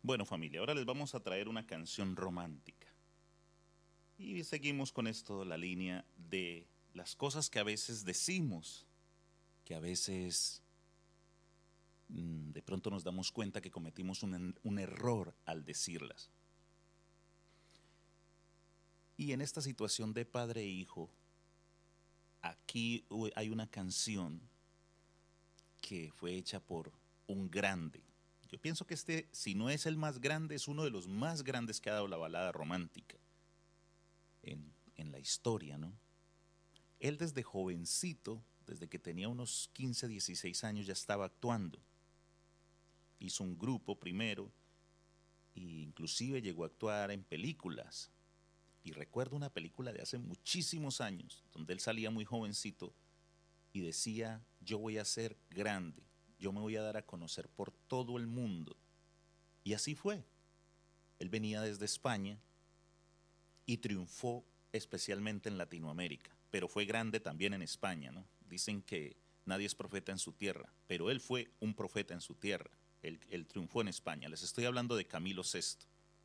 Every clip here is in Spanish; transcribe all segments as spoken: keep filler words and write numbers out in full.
Bueno, familia, ahora les vamos a traer una canción romántica. Y seguimos con esto, la línea de las cosas que a veces decimos, que a veces mm, de pronto nos damos cuenta que cometimos un, en- un error al decirlas. Y en esta situación de padre e hijo, aquí hu- hay una canción que fue hecha por un grande. Yo pienso que este, si no es el más grande, es uno de los más grandes que ha dado la balada romántica en, en la historia, ¿no? Él desde jovencito, desde que tenía unos quince, dieciséis años, ya estaba actuando. Hizo un grupo primero e inclusive llegó a actuar en películas. Y recuerdo una película de hace muchísimos años, donde él salía muy jovencito y decía, yo voy a ser grande, yo me voy a dar a conocer por todo el mundo. Y así fue. Él venía desde España y triunfó especialmente en Latinoamérica, pero fue grande también en España, ¿no? Dicen que nadie es profeta en su tierra, pero él fue un profeta en su tierra. Él, él triunfó en España. Les estoy hablando de Camilo Sesto.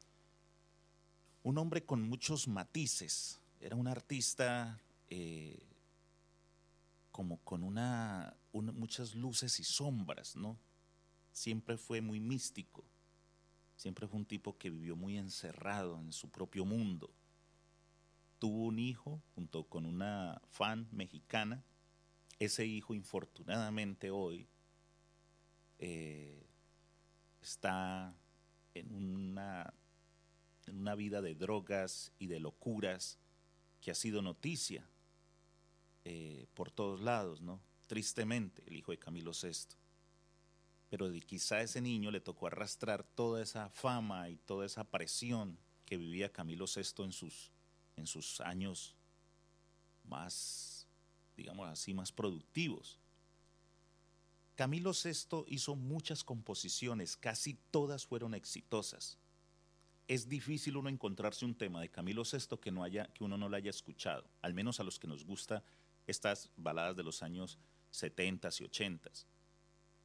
Un hombre con muchos matices. Era un artista eh, como con una, una, muchas luces y sombras, ¿no? Siempre fue muy místico. Siempre fue un tipo que vivió muy encerrado en su propio mundo. Tuvo un hijo junto con una fan mexicana. Ese hijo, infortunadamente, hoy eh, está en una, en una vida de drogas y de locuras que ha sido noticia eh, por todos lados, ¿no? Tristemente, el hijo de Camilo Sesto. Pero de quizá a ese niño le tocó arrastrar toda esa fama y toda esa presión que vivía Camilo Sesto en sus, en sus años más, digamos así, más productivos. Camilo Sesto hizo muchas composiciones, casi todas fueron exitosas. Es difícil uno encontrarse un tema de Camilo Sesto que, no haya, que uno no lo haya escuchado, al menos a los que nos gusta estas baladas de los años setenta y ochenta.